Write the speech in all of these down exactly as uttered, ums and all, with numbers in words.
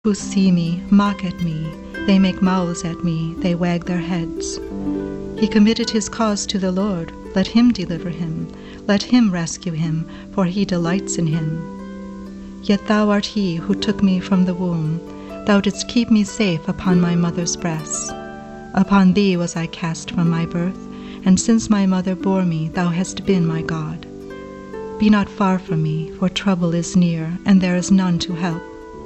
who see me mock at me. They make mouths at me, they wag their heads. He committed his cause to the Lord. Let him deliver him. Let him rescue him, for he delights in him. Yet thou art he who took me from the womb. Thou didst keep me safe upon my mother's breasts. Upon thee was I cast from my birth, and since my mother bore me, thou hast been my God. Be not far from me, for trouble is near, and there is none to help.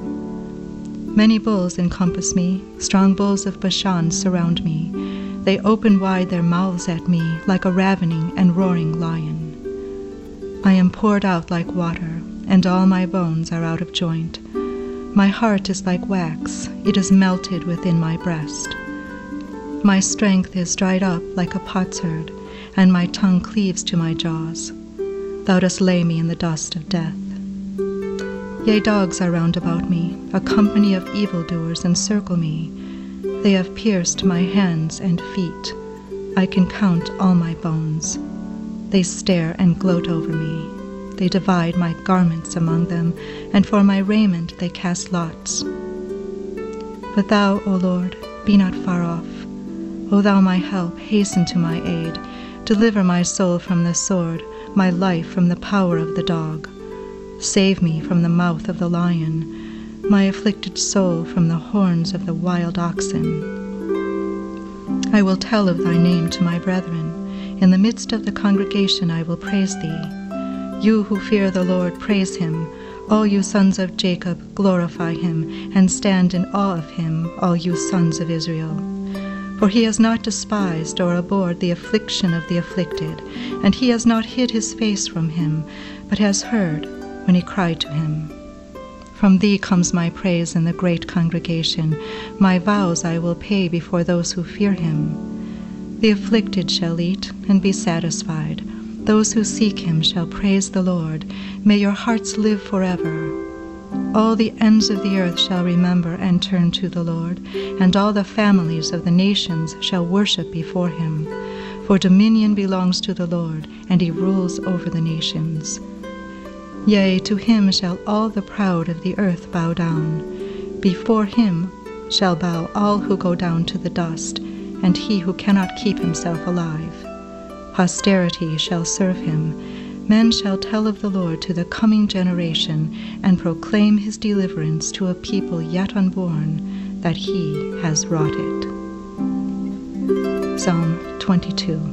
Many bulls encompass me, strong bulls of Bashan surround me. They open wide their mouths at me like a ravening and roaring lion. I am poured out like water, and all my bones are out of joint. My heart is like wax, it is melted within my breast. My strength is dried up like a potsherd, and my tongue cleaves to my jaws. Thou dost lay me in the dust of death. Yea, dogs are round about me, a company of evildoers encircle me. They have pierced my hands and feet. I can count all my bones. They stare and gloat over me. They divide my garments among them, and for my raiment they cast lots. But thou, O Lord, be not far off. O thou my help, hasten to my aid. Deliver my soul from the sword, my life from the power of the dog. Save me from the mouth of the lion, my afflicted soul from the horns of the wild oxen. I will tell of thy name to my brethren. In the midst of the congregation I will praise thee. You who fear the Lord, praise him. All you sons of Jacob, glorify him, and stand in awe of him, all you sons of Israel. For he has not despised or abhorred the affliction of the afflicted, and he has not hid his face from him, but has heard when he cried to him. From thee comes my praise in the great congregation. My vows I will pay before those who fear him. The afflicted shall eat and be satisfied. Those who seek him shall praise the Lord. May your hearts live forever. All the ends of the earth shall remember and turn to the Lord, and all the families of the nations shall worship before him. For dominion belongs to the Lord, and he rules over the nations. Yea, to him shall all the proud of the earth bow down. Before him shall bow all who go down to the dust, and he who cannot keep himself alive. Posterity shall serve him. Men shall tell of the Lord to the coming generation, and proclaim his deliverance to a people yet unborn, that he has wrought it. Psalm twenty-two.